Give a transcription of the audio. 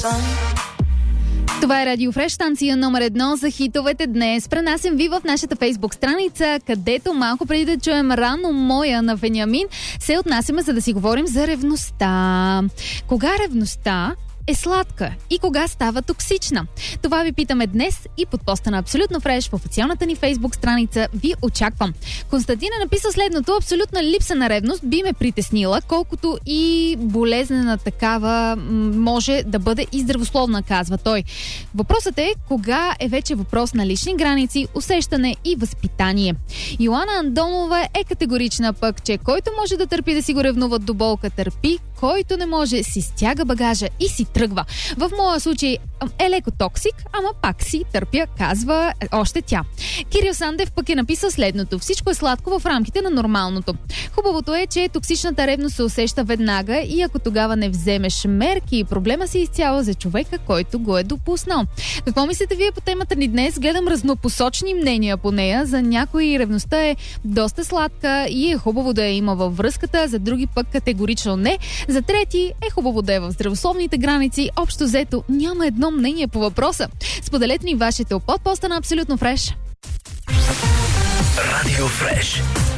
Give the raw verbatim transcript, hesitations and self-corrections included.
Това е Радио Фреш, станция номер едно за хитовете днес. Пренасям ви в нашата фейсбук страница, където малко преди да чуем Рано моя на Вениамин, се отнасяме, за да си говорим за ревността. Кога ревността е сладка и кога става токсична? Това ви питаме днес и под поста на Абсолютно Фреш в официалната ни фейсбук страница ви очаквам. Константин е написал следното: абсолютна липса на ревност би ме притеснила, колкото и болезнена такава може да бъде и здравословна, казва той. Въпросът е кога е вече въпрос на лични граници, усещане и възпитание. Йоана Андонова е категорична пък, че който може да търпи да си го ревнуват до болка, търпи, който не може си стяга багажа и си тръгва. В моя случай е леко токсик, ама пак си търпя, казва още тя. Кирил Сандев пък е написал следното: всичко е сладко в рамките на нормалното. Хубавото е, че токсичната ревност се усеща веднага и ако тогава не вземеш мерки, проблема си изцяло за човека, който го е допуснал. Какво мислите вие по темата ни днес? Гледам разнопосочни мнения по нея. За някои ревността е доста сладка и е хубаво да я има във връзката, за други пък категорично не. За трети е хубаво да е в здравословните граници. Общо взето няма едно мнение по въпроса. Споделете ни вашето под поста на Абсолютно Фреш. Радио Фреш.